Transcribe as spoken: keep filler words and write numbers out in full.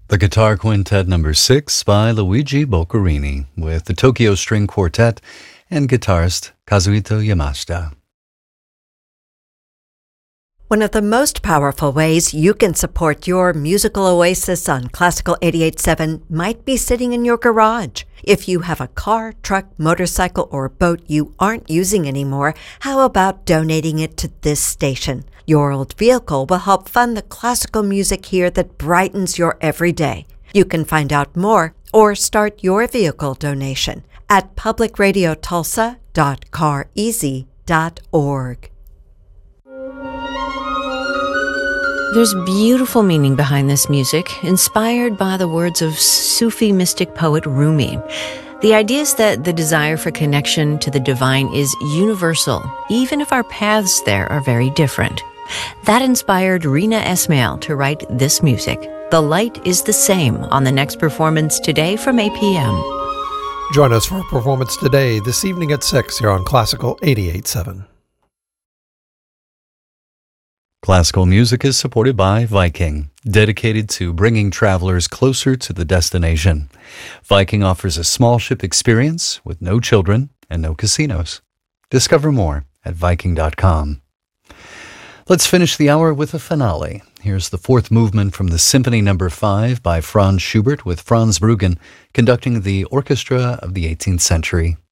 The Guitar Quintet number six by Luigi Boccherini with the Tokyo String Quartet and guitarist Kazuhito Yamashita. One of the most powerful ways you can support your musical oasis on Classical eighty-eight point seven might be sitting in your garage. If you have a car, truck, motorcycle, or boat you aren't using anymore, how about donating it to this station? Your old vehicle will help fund the classical music here that brightens your everyday. You can find out more or start your vehicle donation at public radio tulsa dot car easy dot org. There's beautiful meaning behind this music, inspired by the words of Sufi mystic poet Rumi. The idea is that the desire for connection to the divine is universal, even if our paths there are very different. That inspired Rina Esmail to write this music. The light is the same on the next performance today from eight p.m. Join us for a performance today, this evening at six here on Classical eighty-eight point seven. Classical music is supported by Viking, dedicated to bringing travelers closer to the destination. Viking offers a small ship experience with no children and no casinos. Discover more at viking dot com. Let's finish the hour with a finale. Here's the fourth movement from the Symphony Number five by Franz Schubert with Franz Bruggen conducting the Orchestra of the eighteenth Century.